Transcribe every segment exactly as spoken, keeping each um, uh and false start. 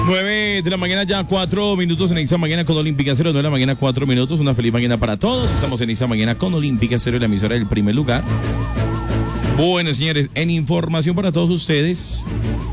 nueve de la mañana, ya cuatro minutos en esta mañana con Olímpica Cero. nueve de la mañana, cuatro minutos. Una feliz mañana para todos. Estamos en esta mañana con Olímpica Cero, la emisora del primer lugar. Bueno, señores, en información para todos ustedes,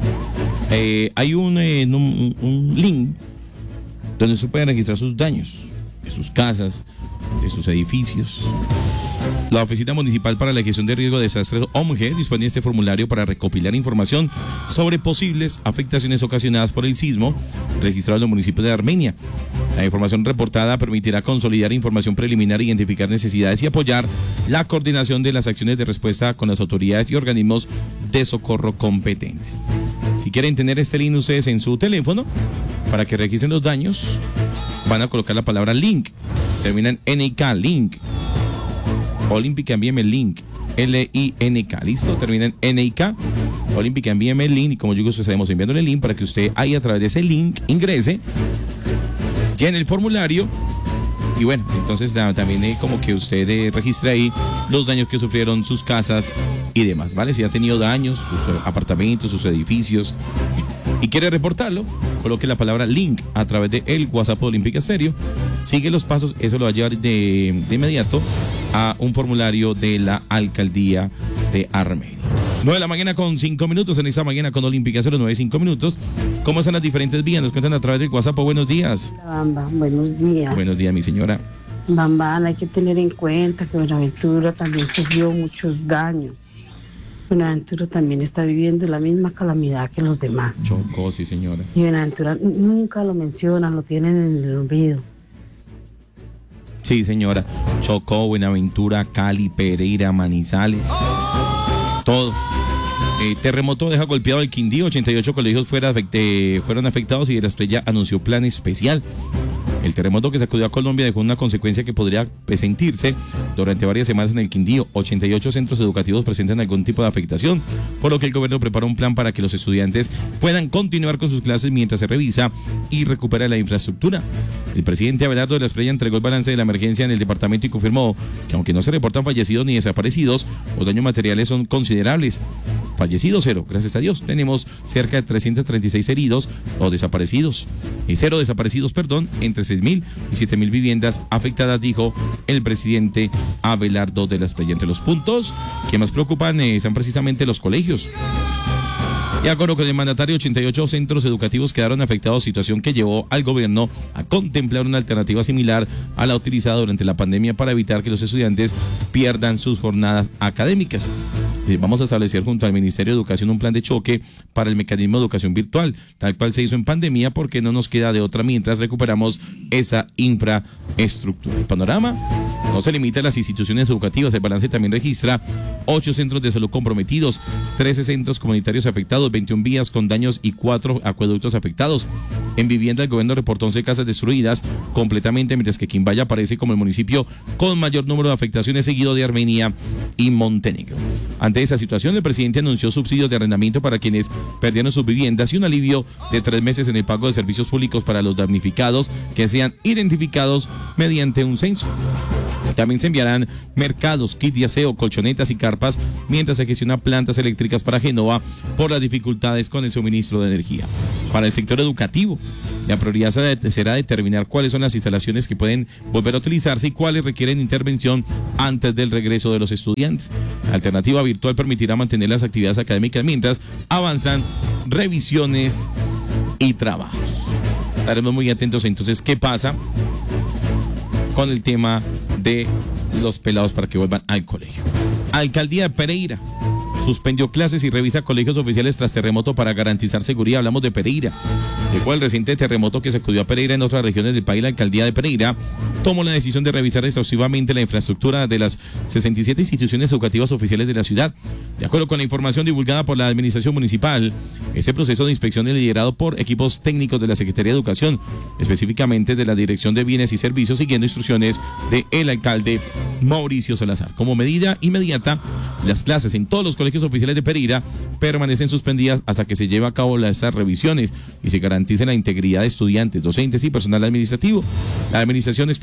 eh, hay un, eh, un, un link donde se pueden registrar sus daños de sus casas, de sus edificios. La Oficina Municipal para la Gestión de Riesgo de Desastres, O M G, dispone de este formulario para recopilar información sobre posibles afectaciones ocasionadas por el sismo registrado en el municipio de Armenia. La información reportada permitirá consolidar información preliminar, identificar necesidades y apoyar la coordinación de las acciones de respuesta con las autoridades y organismos de socorro competentes. Si quieren tener este link ustedes en su teléfono para que registren los daños, van a colocar la palabra link, termina en N I K, link. Olímpica, envíeme el link, L I N K, listo, termina en N I K. Olímpica, envíeme el link, y como yo digo, estaremos enviándole el link para que usted ahí a través de ese link ingrese, llene el formulario y bueno, entonces también eh, como que usted eh, registre ahí los daños que sufrieron sus casas y demás, ¿vale? Si ha tenido daños, sus apartamentos, sus edificios y quiere reportarlo, coloque la palabra link a través de el WhatsApp de Olímpica Stereo, sigue los pasos, eso lo va a llevar de, de inmediato a un formulario de la Alcaldía de Armenia. nueve de la mañana con cinco minutos en esta mañana con Olímpica Cero, nueve cinco minutos. ¿Cómo están las diferentes vías? Nos cuentan a través del WhatsApp. Buenos días. Bamba, buenos días. Buenos días, mi señora. Bamba, hay que tener en cuenta que Buenaventura también sufrió muchos daños. Buenaventura también está viviendo la misma calamidad que los demás. Chocó, sí, señora. Y Buenaventura nunca lo mencionan, lo tienen en el olvido. Sí, señora. Chocó, Buenaventura, Cali, Pereira, Manizales. Todo. Eh, terremoto deja golpeado el Quindío, ochenta y ocho colegios fuera afecte, fueron afectados y de la Estrella anunció plan especial. El terremoto que sacudió a Colombia dejó una consecuencia que podría sentirse durante varias semanas en el Quindío. ochenta y ocho centros educativos presentan algún tipo de afectación, por lo que el gobierno prepara un plan para que los estudiantes puedan continuar con sus clases mientras se revisa y recupera la infraestructura. El presidente Abelardo de la Estrella entregó el balance de la emergencia en el departamento y confirmó que aunque no se reportan fallecidos ni desaparecidos, los daños materiales son considerables. Fallecidos cero, gracias a Dios. Tenemos cerca de trescientos treinta y seis heridos o desaparecidos. Y cero desaparecidos, perdón, entre seis mil y siete mil viviendas afectadas, dijo el presidente Abelardo de la Estrella. Entre los puntos que más preocupan eh, están precisamente los colegios. De acuerdo con el mandatario, ochenta y ocho centros educativos quedaron afectados, situación que llevó al gobierno a contemplar una alternativa similar a la utilizada durante la pandemia para evitar que los estudiantes pierdan sus jornadas académicas. Vamos a establecer junto al Ministerio de Educación un plan de choque para el mecanismo de educación virtual, tal cual se hizo en pandemia, porque no nos queda de otra mientras recuperamos esa infraestructura. El panorama no se limita a las instituciones educativas, el balance también registra ocho centros de salud comprometidos, trece centros comunitarios afectados, veintiuna vías con daños y cuatro acueductos afectados. En vivienda, el gobierno reportó once casas destruidas completamente, mientras que Quimbaya aparece como el municipio con mayor número de afectaciones, seguido de Armenia y Montenegro. Ante esa situación, el presidente anunció subsidios de arrendamiento para quienes perdieron sus viviendas y un alivio de tres meses en el pago de servicios públicos para los damnificados que sean identificados mediante un censo. También se enviarán mercados, kits de aseo, colchonetas y carpas, mientras se gestiona plantas eléctricas para Génova por las dificultades con el suministro de energía. Para el sector educativo, la prioridad será determinar cuáles son las instalaciones que pueden volver a utilizarse y cuáles requieren intervención antes del regreso de los estudiantes. La alternativa virtual permitirá mantener las actividades académicas mientras avanzan revisiones y trabajos. Estaremos muy atentos entonces qué pasa con el tema de los pelados para que vuelvan al colegio. Alcaldía de Pereira suspendió clases y revisa colegios oficiales tras terremoto para garantizar seguridad. Hablamos de Pereira. Después del reciente terremoto que sacudió a Pereira en otras regiones del país, la alcaldía de Pereira tomó la decisión de revisar exhaustivamente la infraestructura de las sesenta y siete instituciones educativas oficiales de la ciudad. De acuerdo con la información divulgada por la administración municipal, ese proceso de inspección es liderado por equipos técnicos de la Secretaría de Educación, específicamente de la Dirección de Bienes y Servicios, siguiendo instrucciones del alcalde Mauricio Salazar. Como medida inmediata, las clases en todos los colegios oficiales de Pereira permanecen suspendidas hasta que se lleve a cabo las revisiones y se garantice la integridad de estudiantes, docentes y personal administrativo. La administración explica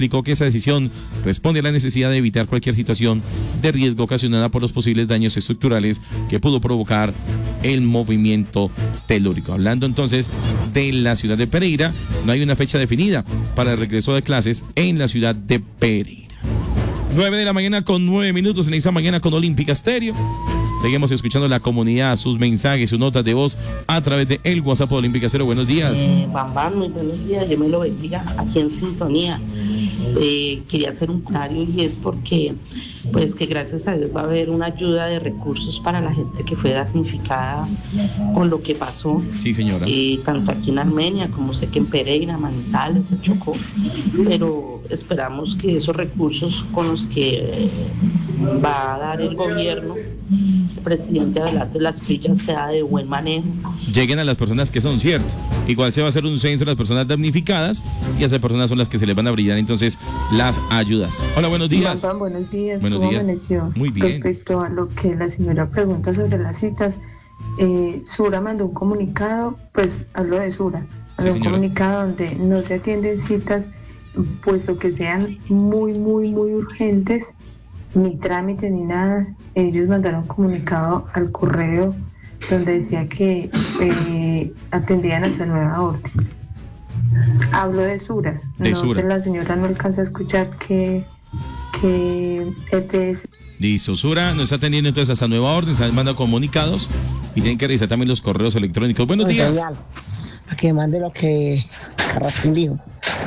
explicó que esa decisión responde a la necesidad de evitar cualquier situación de riesgo ocasionada por los posibles daños estructurales que pudo provocar el movimiento telúrico. Hablando entonces de la ciudad de Pereira, no hay una fecha definida para el regreso de clases en la ciudad de Pereira. nueve de la mañana con nueve minutos en esta mañana con Olímpica Estéreo. Seguimos escuchando la comunidad, sus mensajes, sus notas de voz a través de el WhatsApp de Olímpica Estéreo. Buenos días. Eh, Bambam, muy buenos días, Dios me lo bendiga aquí en sintonía. Eh, quería hacer un comentario y es porque pues que gracias a Dios va a haber una ayuda de recursos para la gente que fue damnificada con lo que pasó. Sí, señora. Eh, tanto aquí en Armenia como sé que en Pereira, Manizales, se chocó, pero esperamos que esos recursos con los que eh, va a dar el gobierno, el presidente Abelardo Lasprilla, sea de buen manejo. Lleguen a las personas que son, cierto. Igual se va a hacer un censo de las personas damnificadas y esas personas son las que se les van a brillar entonces las ayudas. Hola, buenos días. Papá, buenos días. Buenos ¿Cómo días. amaneció? Muy bien. Respecto a lo que la señora pregunta sobre las citas, eh, Sura mandó un comunicado, pues hablo de Sura, mandó Sí, un señora. comunicado donde no se atienden citas, puesto que sean muy, muy, muy urgentes, ni trámites ni nada. Ellos mandaron un comunicado al correo donde decía que eh, atendían hasta nueva orden. Hablo de Sura. De no Sura. sé, la señora no alcanza a escuchar que, que E P S. Listo, Sura nos está atendiendo entonces hasta nueva orden, se han mandado comunicados y tienen que revisar también los correos electrónicos. Buenos días. A que mande lo que Carrasquín dijo.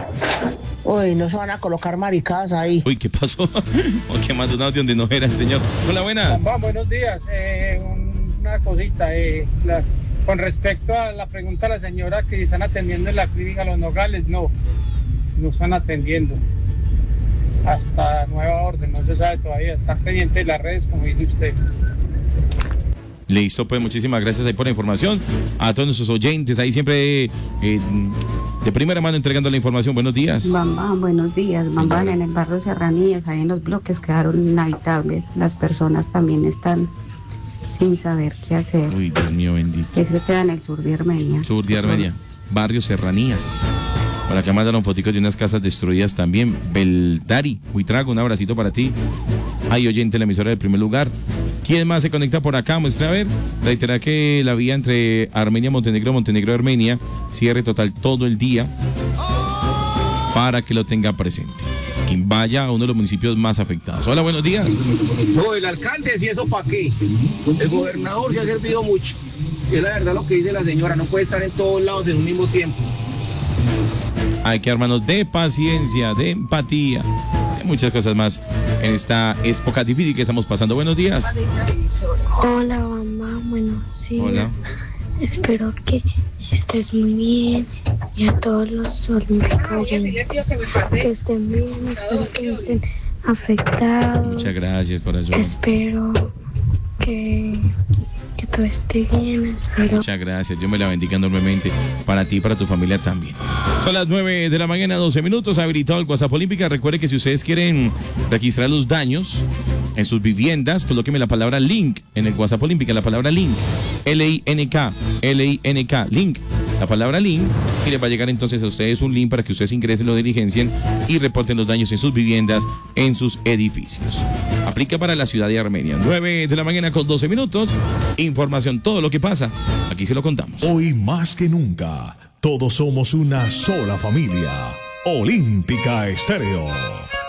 Uy, no se van a colocar maricadas ahí. Uy, ¿qué pasó? ¿O que mandó un audio donde no era el señor? Hola, buenas. Juan, buenos días. Eh, un- una cosita. Eh, la- con respecto a la pregunta de la señora que están atendiendo en la clínica Los Nogales, no, no están atendiendo. Hasta nueva orden, no se sabe todavía. Están pendientes de las redes, como dice usted. Listo, pues muchísimas gracias ahí por la información. A todos nuestros oyentes, ahí siempre eh, de primera mano entregando la información. Buenos días. Bambam, buenos días. Bambam, Señora. en el barrio Serranías, ahí en los bloques quedaron inhabitables. Las personas también están sin saber qué hacer. Uy, Dios mío bendito. Eso queda en el sur de Armenia. Sur de Armenia, barrio Serranías. Por acá mandaron foticos de unas casas destruidas también. Beldari, Huitrago, un abracito para ti. Hay oyente en la emisora del primer lugar. ¿Quién más se conecta por acá? Muestra a ver. Reitera que la vía entre Armenia, Montenegro, Montenegro, Armenia, cierre total todo el día para que lo tenga presente. Quien vaya a uno de los municipios más afectados. Hola, buenos días. No, el alcalde, ¿y eso para qué? El gobernador se ha servido mucho. Es la verdad lo que dice la señora, no puede estar en todos lados en un mismo tiempo. Hay que armarnos de paciencia, de empatía, de muchas cosas más en esta época difícil que estamos pasando. Buenos días. Hola mamá, bueno, sí. Hola. Espero que estés muy bien y a todos los olímpicos que estén bien, espero que no estén afectados. Muchas gracias, corazón. Espero que, que todo esté bien, espero. Muchas gracias. Dios me la bendiga enormemente para ti y para tu familia también. Son las nueve de la mañana, doce minutos. Ha habilitado el WhatsApp Olímpica. Recuerde que si ustedes quieren registrar los daños en sus viviendas, colóqueme la palabra link en el WhatsApp Olímpica. La palabra link. L I N K. L I N K. Link. La palabra link. Y les va a llegar entonces a ustedes un link para que ustedes ingresen, lo diligencien y reporten los daños en sus viviendas, en sus edificios. Aplica para la ciudad de Armenia. nueve de la mañana con doce minutos. Información, todo lo que pasa. Aquí se lo contamos. Hoy más que nunca, todos somos una sola familia. Olímpica Estéreo.